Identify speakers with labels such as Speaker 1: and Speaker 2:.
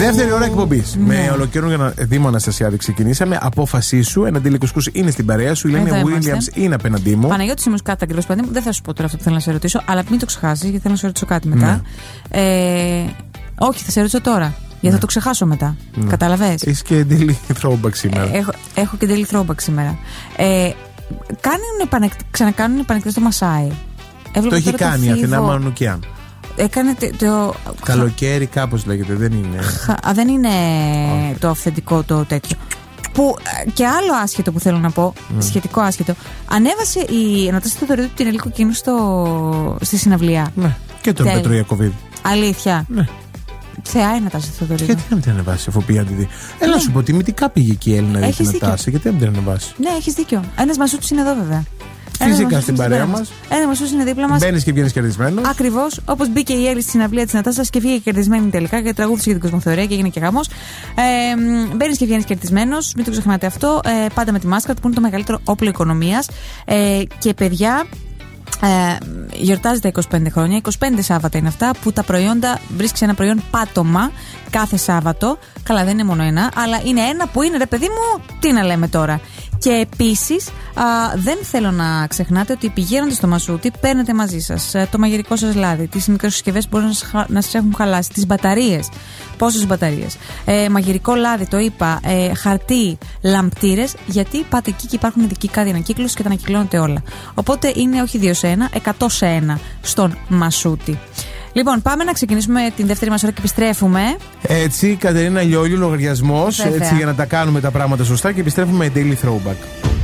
Speaker 1: Δεύτερη ώρα εκπομπής. Με ολοκαίρινο Δήμο Αναστασιάδη ξεκινήσαμε. Απόφασή σου, ένα Αντίλικος είναι στην παρέα σου. Η Λένια Williams είναι απέναντί μου.
Speaker 2: Παναγιώτης Μουσκάτα, ακριβώς παιδί μου. Δεν θα σου πω τώρα αυτό που θέλω να σε ρωτήσω, αλλά μην το ξεχάσεις, γιατί θέλω να σε ρωτήσω κάτι μετά. Όχι, θα σε ρωτήσω τώρα. Γιατί θα το ξεχάσω μετά. Κατάλαβες.
Speaker 1: Είσαι και daily throwback σήμερα.
Speaker 2: Έχω και daily throwback σήμερα. Ξανακάνουν επανεκτές το Μασάι.
Speaker 1: Το έχει κάνει η Αθηνά Μανουκιάν.
Speaker 2: Έκανε το.
Speaker 1: Καλοκαίρι, κάπως λέγεται, δεν είναι.
Speaker 2: Δεν είναι το αυθεντικό το τέτοιο. Που και άλλο άσχετο που θέλω να πω, σχετικό άσχετο. Ανέβασε η Αναστασία Θεοδωρίδου την Ελίκο Κίνου στη συναυλία.
Speaker 1: Ναι, και τον Πέτρο Ιακωβίδη.
Speaker 2: Αλήθεια.
Speaker 1: Ναι.
Speaker 2: Θεά η Νατάσα Θεοδωρίδου.
Speaker 1: Γιατί να μην την ανεβάσει, αφού πήγε να τη δει. Έλα σου πω, τιμητικά πήγε και η Έλληνα η Νατάσα, γιατί να μην την ανεβάσει.
Speaker 2: Ναι, έχεις δίκιο. Ένας Μασούτης είναι εδώ βέβαια.
Speaker 1: Φυσικά στην παρέα μας.
Speaker 2: Ένα Μασούτης είναι δίπλα μας.
Speaker 1: Μπαίνεις και βγαίνεις κερδισμένος.
Speaker 2: Ακριβώς, όπως μπήκε η Έλλη στη συναυλία της Νατάσας και βγήκε κερδισμένη τελικά γιατί τραγούδισε για την κοσμοθεωρία και έγινε και γάμος. Μπαίνεις και βγαίνεις κερδισμένος, μην το ξεχνάτε αυτό. Πάντα με τη μάσκα που είναι το μεγαλύτερο όπλο οικονομίας. Και παιδιά. Γιορτάζει τα 25 χρόνια. 25 Σάββατα είναι αυτά που τα προϊόντα βρίσκει ένα προϊόν πάτωμα κάθε Σάββατο. Καλά, δεν είναι μόνο ένα, αλλά είναι ένα που είναι, ρε παιδί μου, τι να λέμε τώρα. Και επίσης δεν θέλω να ξεχνάτε ότι πηγαίνοντας στο Μασούτη παίρνετε μαζί σας το μαγειρικό σας λάδι, τις μικρές συσκευές που μπορεί να σας έχουν χαλάσει, τις μπαταρίες. Πόσες μπαταρίες? Μαγειρικό λάδι, το είπα, χαρτί, λαμπτήρες, γιατί πάτε εκεί και υπάρχουν ειδικοί κάδοι ανακύκλωσης και τα ανακυκλώνετε όλα. Οπότε είναι όχι 2 σε 1, 100 σε 1 στον Μασούτη. Λοιπόν, πάμε να ξεκινήσουμε την δεύτερη μας ώρα και επιστρέφουμε.
Speaker 1: Έτσι, Κατερίνα Λιόλιου, λογαριασμός. Έτσι, για να τα κάνουμε τα πράγματα σωστά και επιστρέφουμε με Daily Throwback.